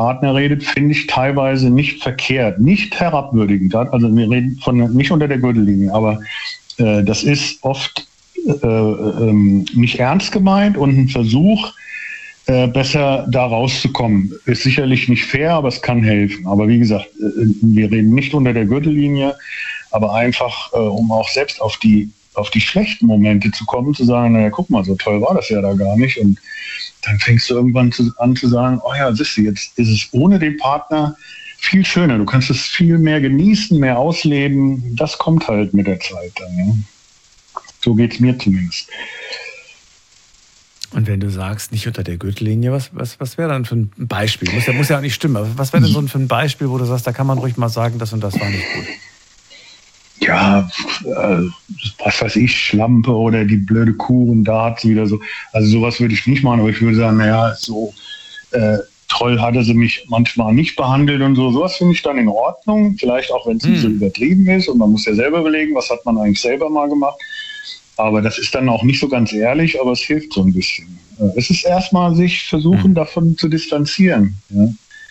Partner redet, finde ich teilweise nicht verkehrt, nicht herabwürdigend. Also wir reden nicht unter der Gürtellinie, aber das ist oft nicht ernst gemeint und ein Versuch, besser da rauszukommen. Ist sicherlich nicht fair, aber es kann helfen. Aber wie gesagt, wir reden nicht unter der Gürtellinie, aber einfach, um auch selbst auf die schlechten Momente zu kommen, zu sagen, naja, guck mal, so toll war das ja da gar nicht. Und dann fängst du irgendwann an zu sagen, oh ja, siehst du, jetzt ist es ohne den Partner viel schöner. Du kannst es viel mehr genießen, mehr ausleben. Das kommt halt mit der Zeit dann. Ja. So geht es mir zumindest. Und wenn du sagst, nicht unter der Gürtellinie, was wäre dann für ein Beispiel? Muss ja auch nicht stimmen, aber was wäre denn so für ein Beispiel, wo du sagst, da kann man ruhig mal sagen, das und das war nicht gut? Ja, was weiß ich, Schlampe oder die blöde Kuh und da hat sie wieder so. Also sowas würde ich nicht machen, aber ich würde sagen, naja, so toll hatte sie mich manchmal nicht behandelt und so. Sowas finde ich dann in Ordnung. Vielleicht auch, wenn es nicht so übertrieben ist und man muss ja selber überlegen, was hat man eigentlich selber mal gemacht. Aber das ist dann auch nicht so ganz ehrlich, aber es hilft so ein bisschen. Es ist erstmal sich versuchen, davon zu distanzieren. Ja.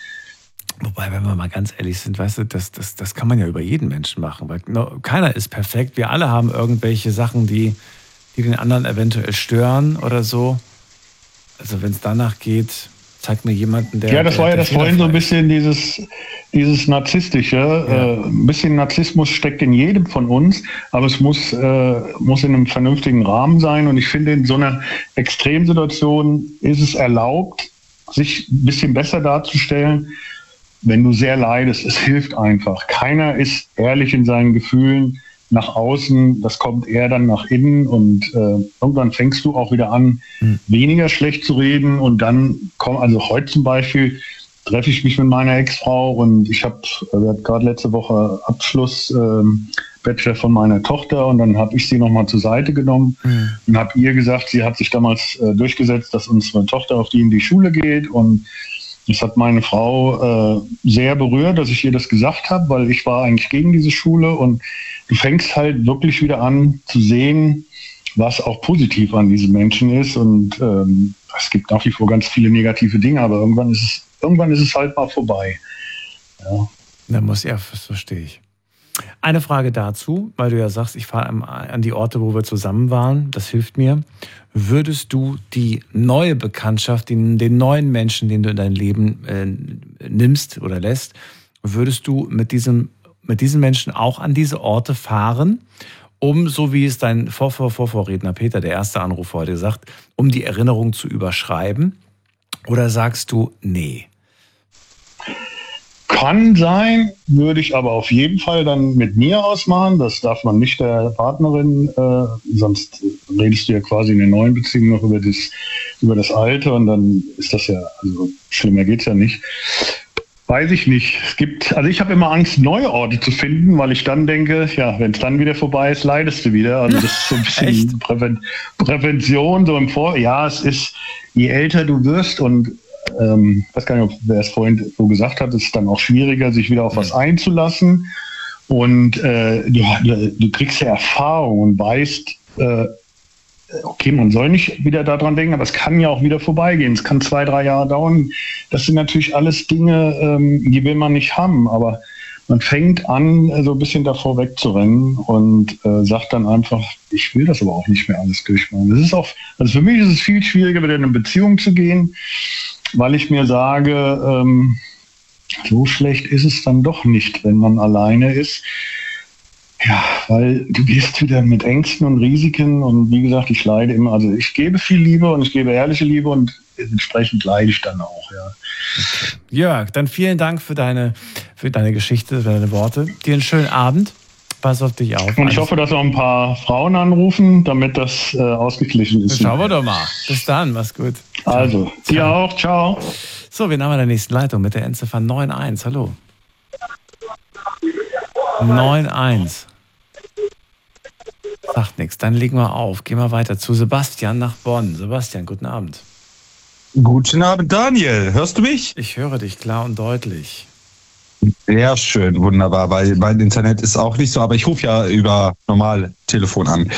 Wobei, wenn wir mal ganz ehrlich sind, weißt du, das kann man ja über jeden Menschen machen, weil keiner ist perfekt. Wir alle haben irgendwelche Sachen, die den anderen eventuell stören oder so. Also wenn es danach geht, zeig mir jemanden, der... Ja, das war ja das vorhin so ein bisschen dieses Narzisstische. Ja. Ein bisschen Narzissmus steckt in jedem von uns, aber es muss in einem vernünftigen Rahmen sein. Und ich finde, in so einer Extremsituation ist es erlaubt, sich ein bisschen besser darzustellen, wenn du sehr leidest. Es hilft einfach. Keiner ist ehrlich in seinen Gefühlen nach außen. Das kommt eher dann nach innen und irgendwann fängst du auch wieder an, weniger schlecht zu reden und dann also heute zum Beispiel treffe ich mich mit meiner Ex-Frau und wir hatten gerade letzte Woche Abschluss Bachelor von meiner Tochter und dann habe ich sie nochmal zur Seite genommen und habe ihr gesagt, sie hat sich damals durchgesetzt, dass unsere Tochter auf die in die Schule geht und das hat meine Frau sehr berührt, dass ich ihr das gesagt habe, weil ich war eigentlich gegen diese Schule und du fängst halt wirklich wieder an zu sehen, was auch positiv an diesen Menschen ist und es gibt nach wie vor ganz viele negative Dinge, aber irgendwann ist es halt mal vorbei. Ja. Das verstehe ich. Eine Frage dazu, weil du ja sagst, ich fahre an die Orte, wo wir zusammen waren, das hilft mir. Würdest du die neue Bekanntschaft, den neuen Menschen, den du in dein Leben nimmst oder lässt, würdest du mit diesen Menschen auch an diese Orte fahren, um, so wie es dein Vorredner Peter, der erste Anrufer heute sagt, um die Erinnerung zu überschreiben? Oder sagst du, nee? Kann sein, würde ich aber auf jeden Fall dann mit mir ausmachen. Das darf man nicht der Partnerin, sonst redest du ja quasi in der neuen Beziehung noch über das Alte und dann ist das ja, also schlimmer geht's ja nicht. Weiß ich nicht. Ich habe immer Angst, neue Orte zu finden, weil ich dann denke, ja, wenn es dann wieder vorbei ist, leidest du wieder. Also das ist so ein bisschen Prävention, so es ist, je älter du wirst und ich weiß gar nicht, wer es vorhin so gesagt hat, ist es dann auch schwieriger, sich wieder auf was einzulassen. Und du kriegst ja Erfahrung und weißt, okay, man soll nicht wieder daran denken, aber es kann ja auch wieder vorbeigehen. Es kann 2-3 Jahre dauern. Das sind natürlich alles Dinge, die will man nicht haben. Aber man fängt an, so ein bisschen davor wegzurennen und sagt dann einfach, ich will das aber auch nicht mehr alles durchmachen. Das ist auch, also für mich ist es viel schwieriger, wieder in eine Beziehung zu gehen, weil ich mir sage, so schlecht ist es dann doch nicht, wenn man alleine ist. Ja, weil du gehst wieder mit Ängsten und Risiken und wie gesagt, ich leide immer. Also ich gebe viel Liebe und ich gebe ehrliche Liebe und entsprechend leide ich dann auch. Ja. Okay. Jörg, dann vielen Dank für deine Geschichte, für deine Worte. Dir einen schönen Abend. Pass auf dich auf. Und ich hoffe, dass auch ein paar Frauen anrufen, damit das ausgeglichen ist. Schauen wir doch mal. Bis dann, mach's gut. Also, dir auch. Ciao. So, wir haben in der nächsten Leitung mit der Endziffer 91. Hallo. 91. Sagt nichts, dann legen wir auf. Gehen wir weiter zu Sebastian nach Bonn. Sebastian, guten Abend. Guten Abend, Daniel. Hörst du mich? Ich höre dich klar und deutlich. Sehr schön, wunderbar, weil mein Internet ist auch nicht so, aber ich rufe ja über normal Telefon an.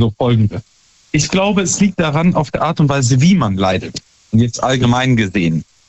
Folgende. Ich glaube, es liegt daran, auf der Art und Weise, wie man leidet. Und jetzt allgemein gesehen.